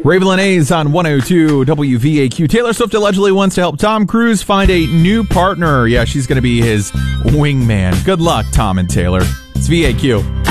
Raven A's on 102 WVAQ. Taylor Swift allegedly wants to help Tom Cruise find a new partner. Yeah, she's going to be his wingman. Good luck, Tom and Taylor. It's VAQ.